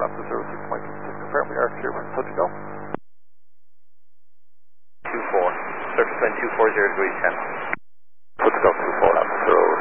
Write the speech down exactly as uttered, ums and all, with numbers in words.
Alpha zero six point two six, confirm we are clear, we're good to go. two four, surface wind two four zero degrees ten. Good to go, two